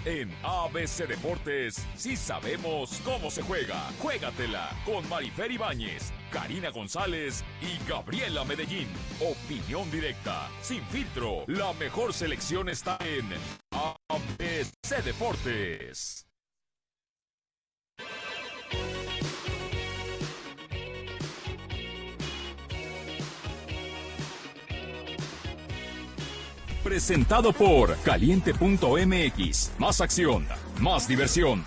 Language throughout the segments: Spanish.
En ABC Deportes, sí sabemos cómo se juega. Juégatela con Marifer Ibáñez, Karina González y Gabriela Medellín. Opinión directa, sin filtro. La mejor selección está en ABC Deportes. Presentado por Caliente.mx. Más acción, más diversión.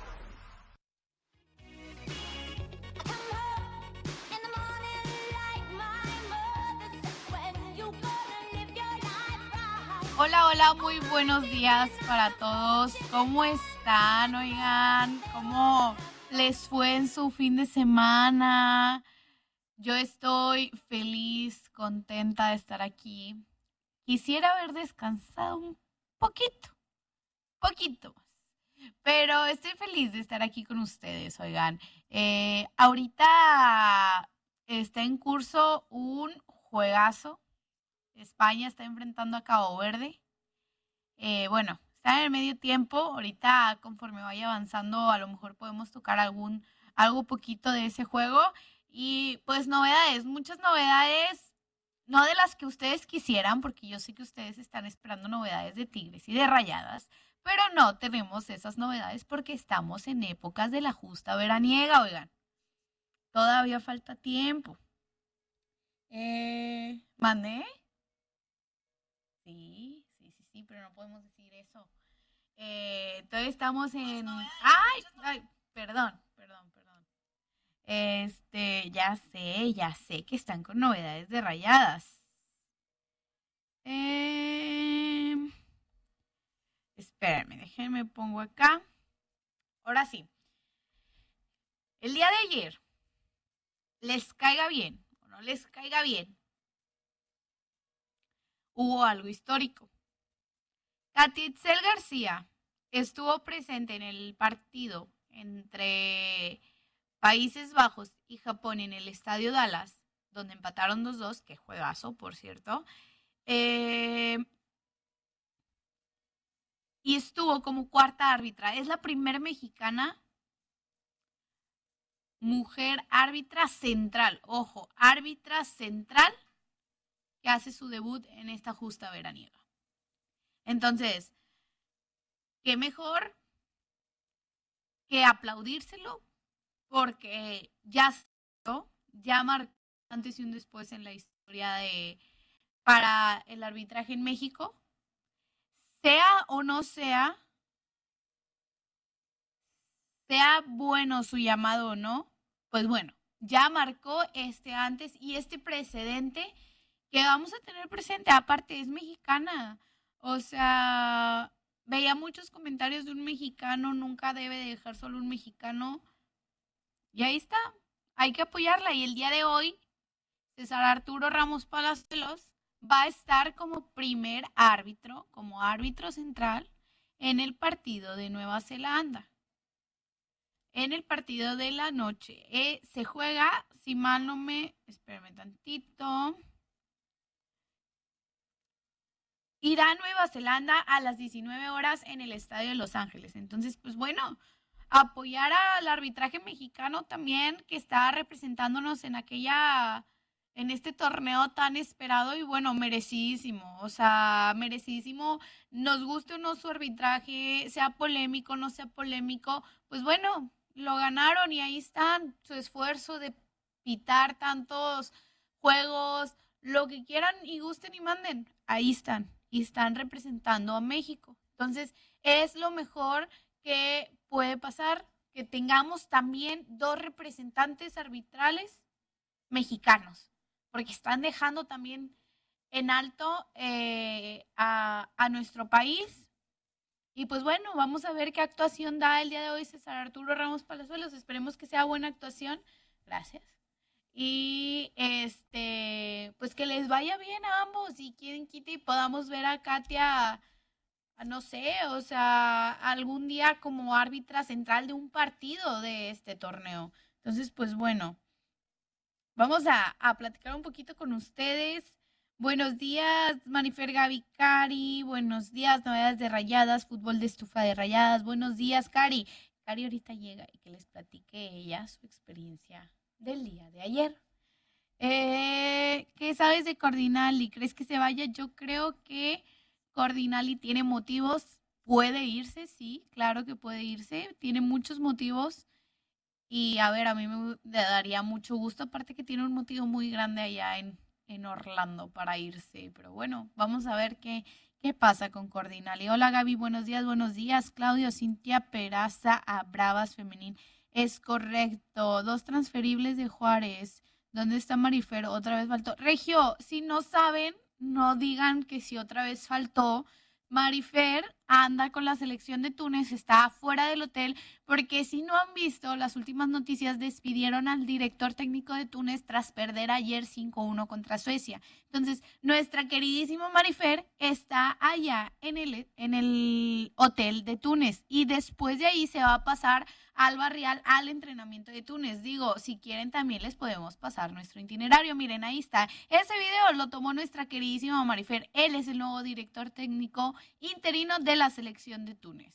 Hola, hola, muy buenos días para todos. ¿Cómo están? Oigan, ¿cómo les fue en su fin de semana? Yo estoy feliz, contenta de estar aquí. Quisiera haber descansado un poquito más. Pero estoy feliz de estar aquí con ustedes, oigan. Ahorita está en curso un juegazo. España está enfrentando a Cabo Verde. Bueno, está en el medio tiempo. Ahorita, conforme vaya avanzando, a lo mejor podemos tocar algo poquito de ese juego. Y pues novedades, muchas novedades, no de las que ustedes quisieran, porque yo sé que ustedes están esperando novedades de Tigres y de Rayadas, pero no tenemos esas novedades porque estamos en épocas de la justa veraniega, oigan. Todavía falta tiempo. ¿Mandé? Sí, pero no podemos decir eso. Todavía estamos en... ¡Ay! Perdón. Ya sé que están con novedades de Rayadas. Espérenme, déjenme pongo acá. Ahora sí. El día de ayer, les caiga bien o no les caiga bien, hubo algo histórico. Catitzel García estuvo presente en el partido entre Países Bajos y Japón en el Estadio Dallas, donde empataron 2-2, que juegazo, por cierto. Y estuvo como cuarta árbitra. Es la primera mexicana mujer árbitra central. Ojo, árbitra central que hace su debut en esta justa veraniega. Entonces, qué mejor que aplaudírselo porque ya marcó antes y un después en la historia para el arbitraje en México, sea o no sea bueno su llamado o no, pues bueno, ya marcó este antes y este precedente que vamos a tener presente. Aparte, es mexicana. O sea, veía muchos comentarios de un mexicano, nunca debe de dejar solo un mexicano. Y ahí está, hay que apoyarla. Y el día de hoy, César Arturo Ramos Palazuelos va a estar como primer árbitro, como árbitro central, en el partido de Nueva Zelanda. En el partido de la noche. Se juega, si mal no me... Espérame tantito. Irá a Nueva Zelanda a las 19 horas en el Estadio de Los Ángeles. Entonces, pues bueno, apoyar al arbitraje mexicano también, que está representándonos en este torneo tan esperado y bueno, merecidísimo. O sea, merecidísimo, nos guste o no su arbitraje, sea polémico, no sea polémico, pues bueno, lo ganaron y ahí están, su esfuerzo de pitar tantos juegos, lo que quieran y gusten y manden, ahí están y están representando a México. Entonces, es lo mejor que puede pasar, que tengamos también dos representantes arbitrales mexicanos, porque están dejando también en alto a nuestro país. Y pues bueno, vamos a ver qué actuación da el día de hoy César Arturo Ramos Palazuelos. Esperemos que sea buena actuación. Gracias. Y pues que les vaya bien a ambos y quien quite y podamos ver a Katia, no sé, o sea, algún día como árbitra central de un partido de este torneo. Entonces, pues bueno, vamos a platicar un poquito con ustedes. Buenos días, Marifer, Gaby, Cari. Buenos días, novedades de Rayadas, fútbol de estufa de Rayadas. Buenos días, Cari. Cari ahorita llega y que les platique ella su experiencia del día de ayer. ¿Qué sabes de Cordinali? ¿Crees que se vaya? Yo creo que Cordinali tiene motivos. Puede irse, sí, claro que puede irse. Tiene muchos motivos. Y a ver, a mí me daría mucho gusto, aparte que tiene un motivo muy grande allá en Orlando para irse. Pero bueno, vamos a ver qué pasa con Cordinali. Hola Gaby, buenos días, buenos días. Claudio, Cintia Peraza a Bravas Femenil. Es correcto, dos transferibles de Juárez. ¿Dónde está Marifer? Otra vez faltó. Regio, si no saben, no digan que si otra vez faltó. Marifer anda con la selección de Túnez, está fuera del hotel, porque si no han visto las últimas noticias, despidieron al director técnico de Túnez tras perder ayer 5-1 contra Suecia. Entonces, nuestra queridísima Marifer está allá en el hotel de Túnez y después de ahí se va a pasar al Barrial al entrenamiento de Túnez. Digo, si quieren también les podemos pasar nuestro itinerario. Miren, ahí está. Ese video lo tomó nuestra queridísima Marifer. Él es el nuevo director técnico interino de la selección de Túnez.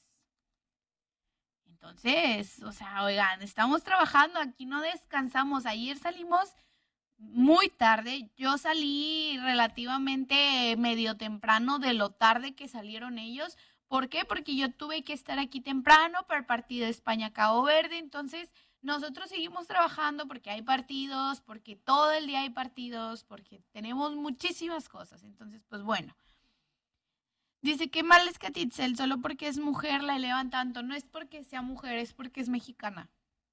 Entonces, o sea, oigan, estamos trabajando, aquí no descansamos. Ayer salimos muy tarde, yo salí relativamente medio temprano de lo tarde que salieron ellos. ¿Por qué? Porque yo tuve que estar aquí temprano para el partido de España-Cabo Verde, entonces nosotros seguimos trabajando porque hay partidos, porque todo el día hay partidos, porque tenemos muchísimas cosas. Entonces, pues bueno. Dice que mal es que Titzel, solo porque es mujer la elevan tanto. No es porque sea mujer, es porque es mexicana.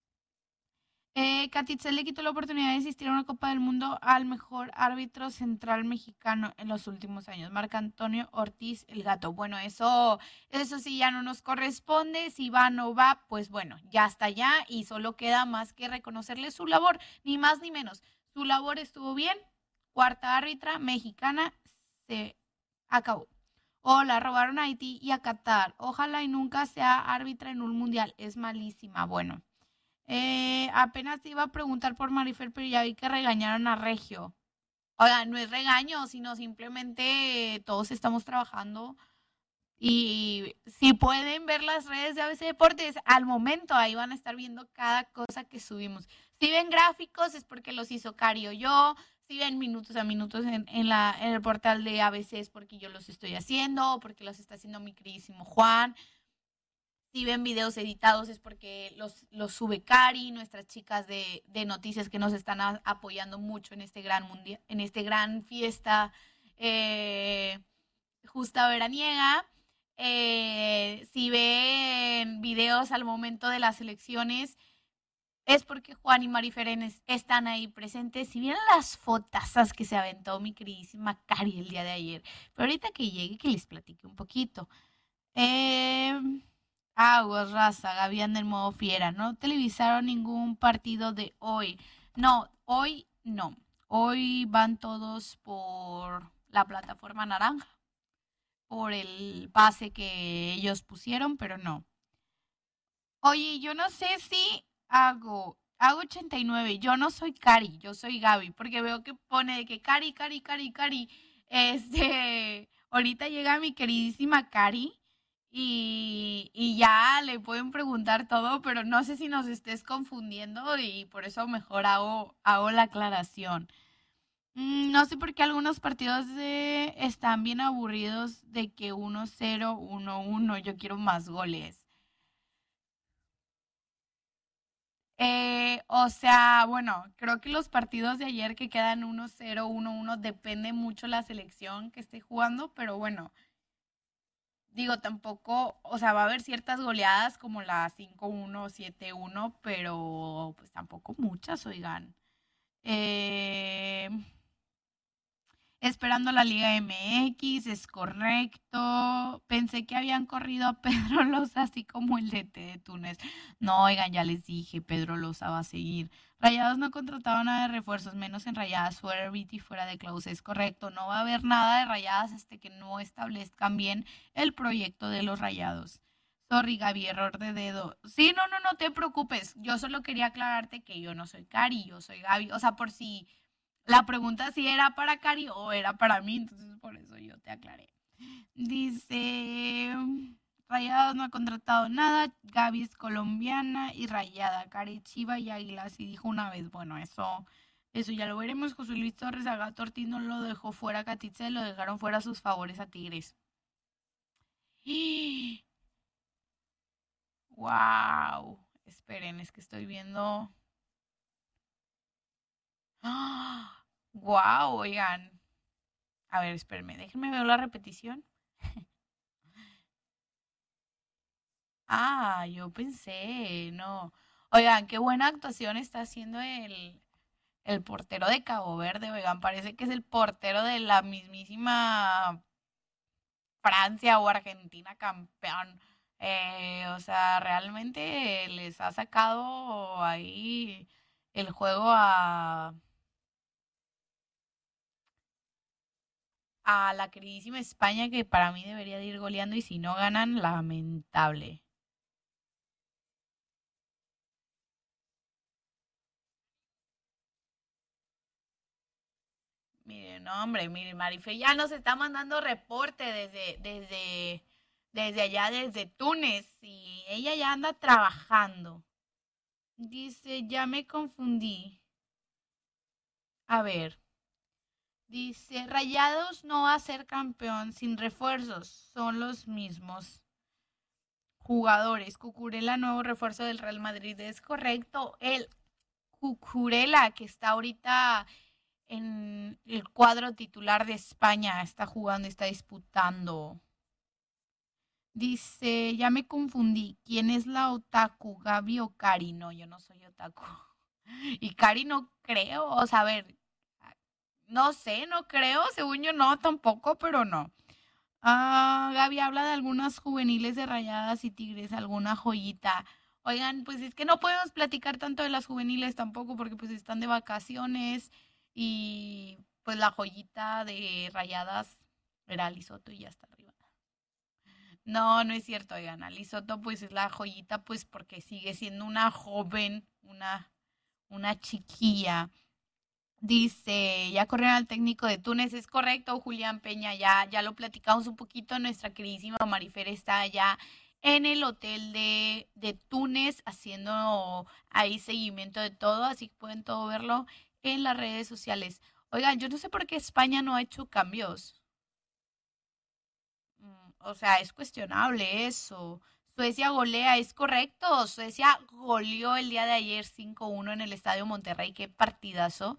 Catitzel le quitó la oportunidad de asistir a una Copa del Mundo al mejor árbitro central mexicano en los últimos años, Marco Antonio Ortiz el Gato. Bueno, eso sí ya no nos corresponde, si va o no va, pues bueno, ya está allá y solo queda más que reconocerle su labor, ni más ni menos. Su labor estuvo bien, cuarta árbitra mexicana, se acabó. O la robaron a Haití y a Qatar. Ojalá y nunca sea árbitra en un mundial, es malísima. Bueno. Apenas te iba a preguntar por Marifer, pero ya vi que regañaron a Regio. Oiga, no es regaño, sino simplemente todos estamos trabajando y si pueden ver las redes de ABC Deportes, al momento ahí van a estar viendo cada cosa que subimos. Si ven gráficos es porque los hizo Cari o yo, si ven minutos a minutos en el portal de ABC es porque yo los estoy haciendo, o porque los está haciendo mi queridísimo Juan. Si ven videos editados es porque los sube Cari, nuestras chicas de noticias que nos están apoyando mucho en este gran mundial, en este gran fiesta eh, justa veraniega. Si ven videos al momento de las elecciones, es porque Juan y Mariferenes están ahí presentes. Si vieron las fotazas que se aventó mi queridísima Cari el día de ayer. Pero ahorita que llegue, que les platique un poquito. Eh, Aguas, raza, Gaby anda en modo fiera. No televisaron ningún partido de hoy. No, hoy no. Hoy van todos por la plataforma naranja, por el pase que ellos pusieron, pero no. Oye, yo no sé si hago 89. Yo no soy Cari, yo soy Gaby, porque veo que pone de que Cari, Cari, Cari, Cari. Ahorita llega mi queridísima Cari y ya le pueden preguntar todo, pero no sé si nos estés confundiendo y por eso mejor hago la aclaración. No sé por qué algunos partidos están bien aburridos de que 1-0, 1-1. Yo quiero más goles. O sea, bueno, creo que los partidos de ayer que quedan 1-0, 1-1, depende mucho la selección que esté jugando, pero bueno, digo, tampoco, o sea, va a haber ciertas goleadas como la 5-1, 7-1, pero pues tampoco muchas, oigan. Eh, Esperando la Liga MX, es correcto. Pensé que habían corrido a Pedro Loza, así como el DT de Túnez. No, oigan, ya les dije, Pedro Loza va a seguir. Rayados no contrataba nada de refuerzos, menos en Rayadas, fuera Viti, fuera de Klaus. Es correcto, no va a haber nada de Rayadas hasta que no establezcan bien el proyecto de los Rayados. Sorry, Gaby, error de dedo. Sí, no te preocupes. Yo solo quería aclararte que yo no soy Cari, yo soy Gaby. O sea, por si La pregunta si era para Cari o era para mí, entonces por eso yo te aclaré. Dice, Rayados no ha contratado nada, Gaby es colombiana y Rayada, Cari Chiva y Águilas. Y dijo una vez, bueno, eso ya lo veremos. José Luis Torres, a Gato Ortiz no lo dejó fuera a Catitze, lo dejaron fuera sus favores a Tigres. ¡Wow! Esperen, es que estoy viendo. ¡Ah! ¡Wow! Oigan. A ver, espérenme, déjenme ver la repetición. Ah, yo pensé, no. Oigan, qué buena actuación está haciendo el portero de Cabo Verde. Oigan, parece que es el portero de la mismísima Francia o Argentina campeón. O sea, realmente les ha sacado ahí el juego a la queridísima España, que para mí debería de ir goleando, y si no ganan, lamentable. Miren, no, hombre, miren, Marife ya nos está mandando reporte desde allá, desde Túnez, y ella ya anda trabajando. Dice, ya me confundí. A ver, dice, Rayados no va a ser campeón sin refuerzos, son los mismos jugadores. Cucurella, nuevo refuerzo del Real Madrid, es correcto. El Cucurella, que está ahorita en el cuadro titular de España, está jugando, está disputando. Dice, ya me confundí. ¿Quién es la otaku? ¿Gaby o Cari? No, yo no soy otaku. Y Cari no creo. O sea, a ver, no sé, no creo. Según yo no, tampoco, pero no. Ah, Gaby habla de algunas juveniles de Rayadas y Tigres, alguna joyita. Oigan, pues es que no podemos platicar tanto de las juveniles tampoco porque pues están de vacaciones y pues la joyita de Rayadas era Lisoto y ya está arriba. No, no es cierto, oigan, Lisoto pues es la joyita pues porque sigue siendo una joven, una chiquilla. Dice, ya corrieron al técnico de Túnez, es correcto, Julián Peña, ya lo platicamos un poquito, nuestra queridísima Marifer está allá en el hotel de Túnez haciendo ahí seguimiento de todo, así que pueden todo verlo en las redes sociales. Oigan, yo no sé por qué España no ha hecho cambios. O sea, es cuestionable eso. Suecia golea, es correcto. Suecia goleó el día de ayer 5-1 en el Estadio Monterrey. Qué partidazo.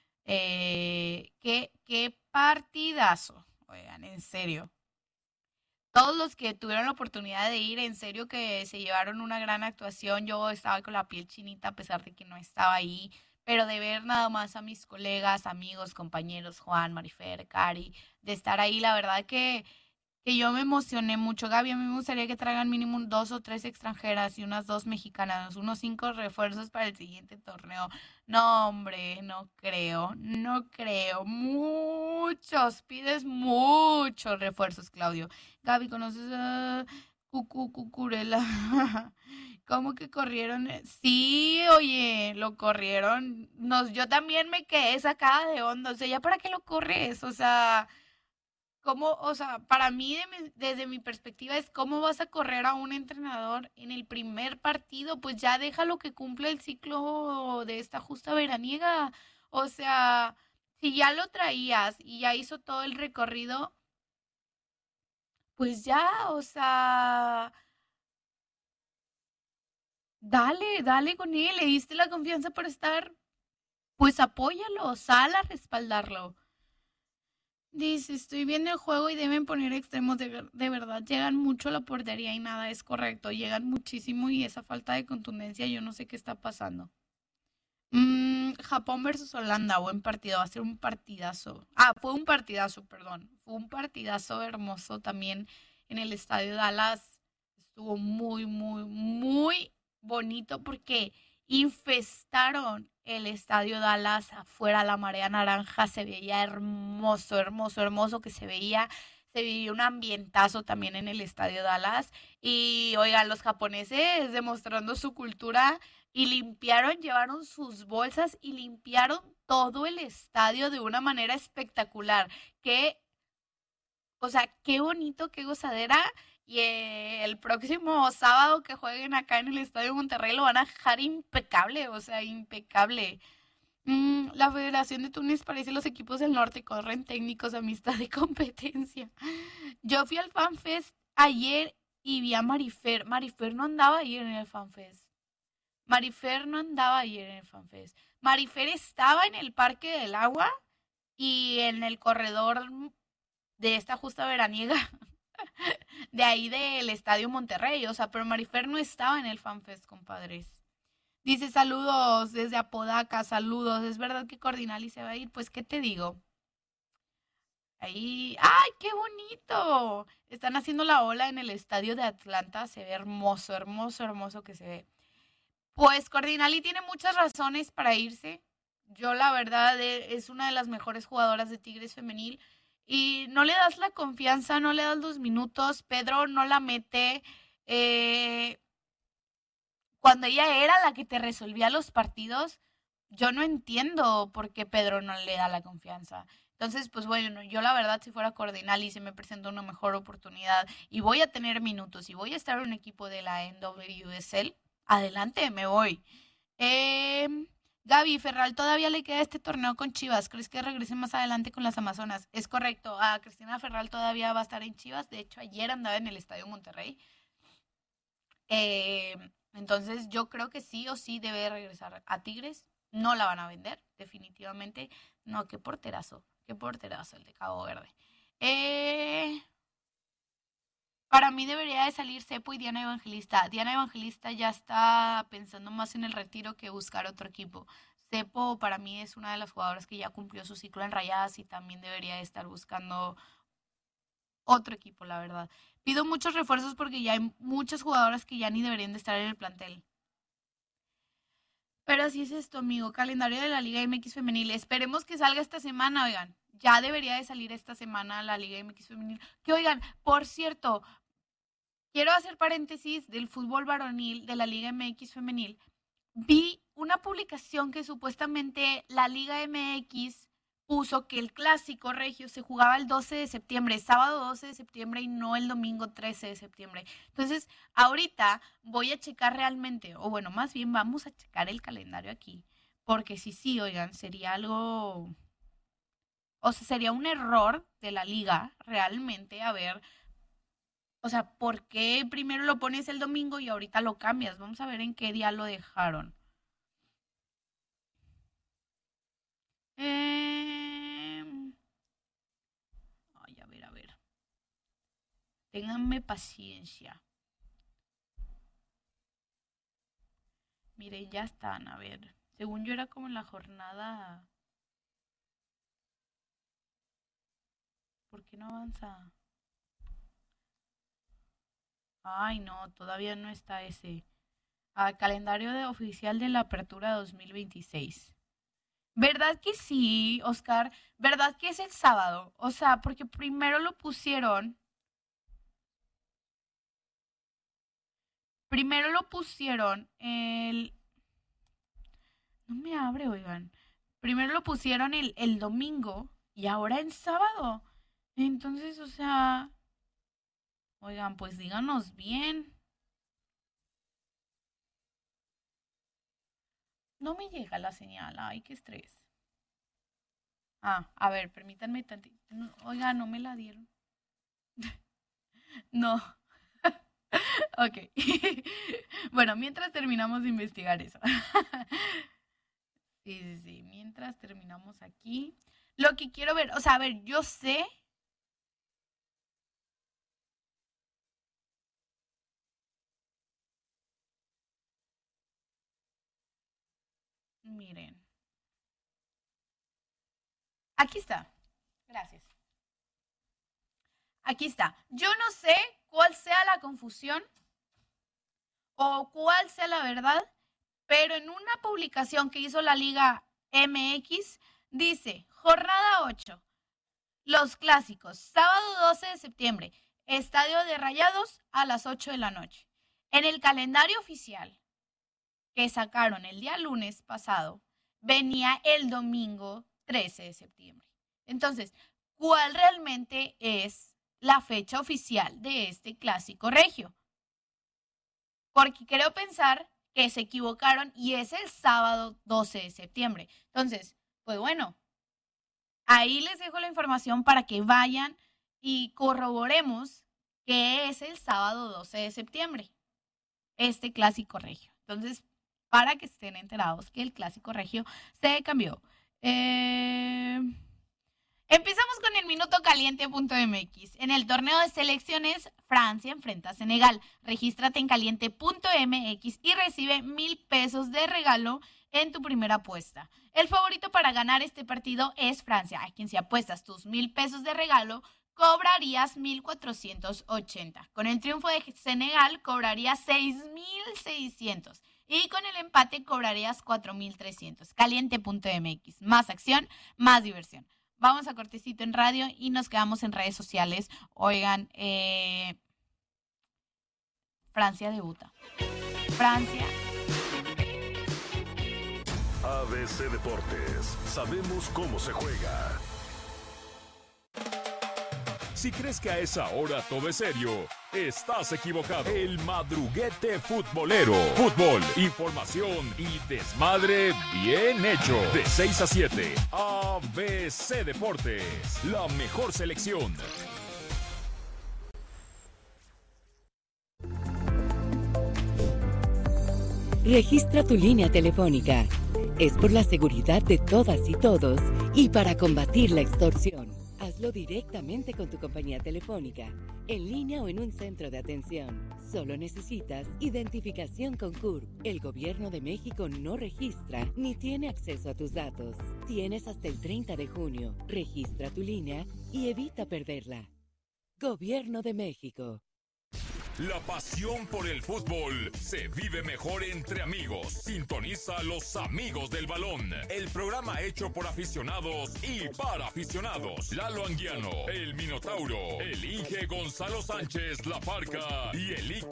Qué partidazo. Oigan, en serio. Todos los que tuvieron la oportunidad de ir, en serio que se llevaron una gran actuación. Yo estaba con la piel chinita a pesar de que no estaba ahí. Pero de ver nada más a mis colegas, amigos, compañeros, Juan, Marifer, Cari, de estar ahí, la verdad que yo me emocioné mucho. Gaby, a mí me gustaría que traigan mínimo dos o tres extranjeras y unas dos mexicanas, unos 5 refuerzos para el siguiente torneo. No, hombre, no creo, no creo. Muchos, pides muchos refuerzos, Claudio. Gaby, ¿conoces a Cucurella? ¿Cómo que corrieron? Sí, oye, lo corrieron. Yo también me quedé sacada de onda. O sea, ¿ya para qué lo corres? O sea, ¿cómo? O sea, para mí, desde mi perspectiva, es cómo vas a correr a un entrenador en el primer partido, pues ya déjalo que cumpla el ciclo de esta justa veraniega. O sea, si ya lo traías y ya hizo todo el recorrido, pues ya, o sea, dale con él, le diste la confianza para estar, pues apóyalo, sal a respaldarlo. Dice, estoy viendo el juego y deben poner extremos de verdad. Llegan mucho a la portería y nada es correcto. Llegan muchísimo y esa falta de contundencia, yo no sé qué está pasando. Japón versus Holanda, buen partido, va a ser un partidazo. Ah, fue un partidazo, perdón. Fue un partidazo hermoso también en el Estadio Dallas. Estuvo muy, muy, muy bonito porque infestaron el Estadio Dallas afuera, la marea naranja, se veía hermoso, hermoso, hermoso que se veía. se vivió un ambientazo también en el Estadio Dallas. Y oigan, los japoneses demostrando su cultura y limpiaron, llevaron sus bolsas y limpiaron todo el estadio de una manera espectacular. Que, o sea, qué bonito, qué gozadera. Y el próximo sábado que jueguen acá en el Estadio Monterrey lo van a dejar impecable, o sea, impecable. La Federación de Túnez parece los equipos del norte corren técnicos, amistad y competencia. Yo fui al FanFest ayer y vi a Marifer. Marifer no andaba ayer en el FanFest. Marifer no andaba ayer en el FanFest. Marifer estaba en el Parque del Agua y en el corredor de esta justa veraniega de ahí del Estadio Monterrey. O sea, pero Marifer no estaba en el FanFest, compadres. Dice saludos desde Apodaca, saludos. ¿Es verdad que Cordinali se va a ir? Pues, ¿qué te digo? Ahí, ¡ay, qué bonito! Están haciendo la ola en el estadio de Atlanta. Se ve hermoso, hermoso, hermoso que se ve. Pues Cordinali tiene muchas razones para irse. Yo, la verdad, es una de las mejores jugadoras de Tigres femenil. Y no le das la confianza, no le das los minutos. Pedro no la mete. Eh, Cuando ella era la que te resolvía los partidos, yo no entiendo por qué Pedro no le da la confianza. Entonces, pues bueno, yo la verdad, si fuera Cordinal y se me presenta una mejor oportunidad y voy a tener minutos y voy a estar en un equipo de la NWSL, adelante, me voy. Eh, Gaby, Ferral todavía le queda este torneo con Chivas. ¿Crees que regrese más adelante con las Amazonas? Es correcto. A Cristina Ferral todavía va a estar en Chivas. De hecho, ayer andaba en el Estadio Monterrey. Eh, entonces yo creo que sí o sí debe regresar a Tigres. No la van a vender, definitivamente. No, qué porterazo el de Cabo Verde. Eh, para mí debería de salir Cepo y Diana Evangelista. Diana Evangelista ya está pensando más en el retiro que buscar otro equipo. Cepo para mí es una de las jugadoras que ya cumplió su ciclo en Rayadas y también debería de estar buscando otro equipo, la verdad. Pido muchos refuerzos porque ya hay muchas jugadoras que ya ni deberían de estar en el plantel. Pero así es esto, amigo. Calendario de la Liga MX Femenil. Esperemos que salga esta semana, oigan. Ya debería de salir esta semana la Liga MX Femenil. Que oigan, por cierto, quiero hacer paréntesis del fútbol varonil de la Liga MX Femenil. Vi una publicación que supuestamente la Liga MX puso que el clásico regio se jugaba el 12 de septiembre, sábado 12 de septiembre y no el domingo 13 de septiembre. Entonces, ahorita voy a checar realmente, o bueno, más bien vamos a checar el calendario aquí, porque si sí, oigan, sería algo, o sea, sería un error de la liga realmente, a ver, o sea, ¿por qué primero lo pones el domingo y ahorita lo cambias? Vamos a ver en qué día lo dejaron. Eh, Ay, a ver, a ver. Ténganme paciencia. Miren, ya están, a ver. Según yo era como en la jornada. ¿Por qué no avanza? Ay, no, todavía no está ese. Calendario oficial de la apertura 2026. ¿Verdad que sí, Oscar? ¿Verdad que es el sábado? O sea, porque primero lo pusieron no me abre, oigan. Primero lo pusieron el domingo y ahora en sábado. Entonces, o sea, oigan, pues díganos bien. No me llega la señal, ay, qué estrés. A ver, permítanme tantito. No, oiga, no me la dieron. No, ok. Bueno, mientras terminamos de investigar eso. Sí, sí, sí, mientras terminamos aquí. Lo que quiero ver, o sea, a ver, yo sé, miren, aquí está. Gracias. Aquí está. Yo no sé cuál sea la confusión o cuál sea la verdad, pero en una publicación que hizo la Liga MX dice, jornada 8. Los clásicos, sábado 12 de septiembre, Estadio de Rayados a las 8 de la noche. En el calendario oficial que sacaron el día lunes pasado, venía el domingo 13 de septiembre. Entonces, ¿cuál realmente es la fecha oficial de este clásico regio? Porque creo pensar que se equivocaron y es el sábado 12 de septiembre. Entonces, pues bueno, ahí les dejo la información para que vayan y corroboremos que es el sábado 12 de septiembre, este clásico regio. Entonces, para que estén enterados que el clásico regio se cambió. Empezamos con el minuto caliente.mx. En el torneo de selecciones, Francia enfrenta a Senegal. Regístrate en caliente.mx y recibe 1,000 pesos de regalo en tu primera apuesta. El favorito para ganar este partido es Francia, a quien si apuestas tus 1,000 pesos de regalo, cobrarías 1,480. Con el triunfo de Senegal, cobrarías 6,600. Y con el empate, cobrarías 4,300. Caliente.mx. Más acción, más diversión. Vamos a cortecito en radio y nos quedamos en redes sociales. Oigan, Francia debuta. Francia. ABC Deportes. Sabemos cómo se juega. Si crees que a esa hora todo es serio, estás equivocado. El madruguete futbolero. Fútbol, información y desmadre bien hecho. De 6 a 7. ABC Deportes. La mejor selección. Registra tu línea telefónica. Es por la seguridad de todas y todos y para combatir la extorsión. Hazlo directamente con tu compañía telefónica, en línea o en un centro de atención. Solo necesitas identificación con CURP. El Gobierno de México no registra ni tiene acceso a tus datos. Tienes hasta el 30 de junio. Registra tu línea y evita perderla. Gobierno de México. La pasión por el fútbol se vive mejor entre amigos. Sintoniza a Los Amigos del Balón, el programa hecho por aficionados y para aficionados. Lalo Anguiano, el Minotauro, el Inge Gonzalo Sánchez La Parca y el Ica